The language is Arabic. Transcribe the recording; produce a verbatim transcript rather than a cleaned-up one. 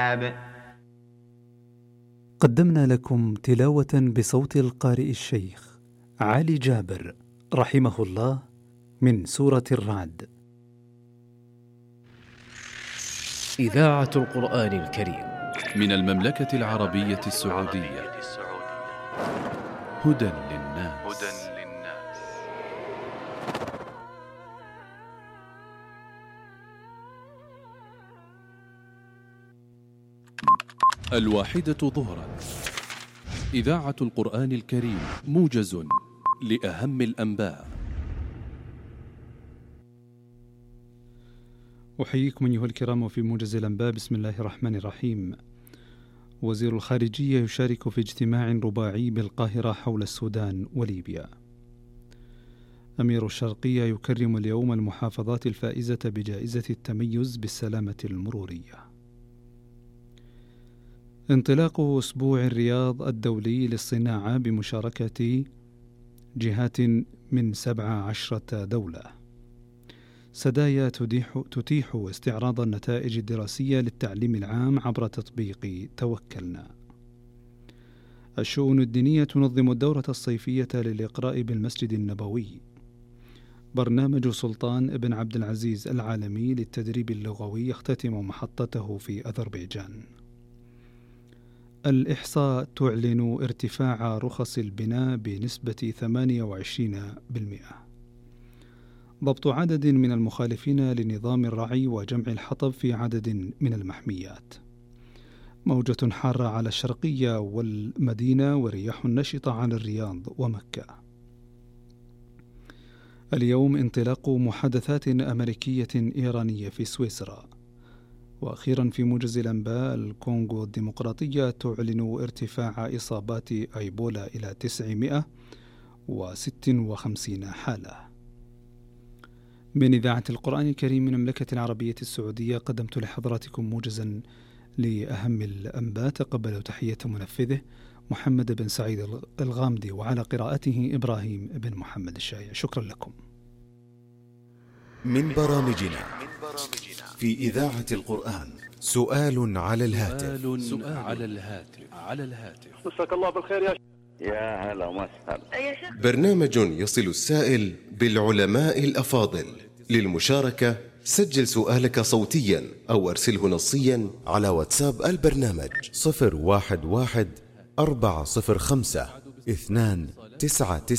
قدمنا لكم تلاوة بصوت القارئ الشيخ علي جابر رحمه الله من سورة الرعد. إذاعة القرآن الكريم من المملكة العربية السعودية. هدى للناس. الواحدة ظهرا. إذاعة القرآن الكريم موجز لأهم الأنباء. أحييكم أيها الكرام في موجز الأنباء. بسم الله الرحمن الرحيم. وزير الخارجية يشارك في اجتماع رباعي بالقاهرة حول السودان وليبيا. أمير الشرقية يكرم اليوم المحافظات الفائزة بجائزة التميز بالسلامة المرورية. انطلاق أسبوع الرياض الدولي للصناعة بمشاركة جهات من سبع عشرة دولة. سدايا تتيح, تتيح استعراض النتائج الدراسية للتعليم العام عبر تطبيق توكلنا. الشؤون الدينية تنظم الدورة الصيفية للإقراء بالمسجد النبوي. برنامج سلطان بن عبد العزيز العالمي للتدريب اللغوي يختتم محطته في أذربيجان. الإحصاء تعلن ارتفاع رخص البناء بنسبة ثمانية وعشرين بالمئة. ضبط عدد من المخالفين لنظام الرعي وجمع الحطب في عدد من المحميات. موجة حارة على الشرقية والمدينة ورياح نشطة على الرياض ومكة. اليوم انطلاق محادثات أمريكية إيرانية في سويسرا. وأخيرا في موجز الأنباء، الكونغو الديمقراطية تعلن ارتفاع إصابات أيبولا إلى تسعمائة وستة وخمسين حالة. من إذاعة القرآن الكريم من المملكة العربية السعودية قدمت لحضراتكم موجزا لأهم الأنباء. تقبلوا تحية منفذه محمد بن سعيد الغامدي، وعلى قراءته إبراهيم بن محمد الشايع. شكرا لكم. من برامجنا في إذاعة القرآن سؤال على الهاتف. سؤال على الهاتف على الهاتف مساك الله بالخير يا يا هلا وسهلا. برنامج يصل السائل بالعلماء الأفاضل. للمشاركة سجل سؤالك صوتيا أو أرسله نصيا على واتساب البرنامج صفر واحد واحد أربعة صفر خمسة اثنان تسعة تسعة.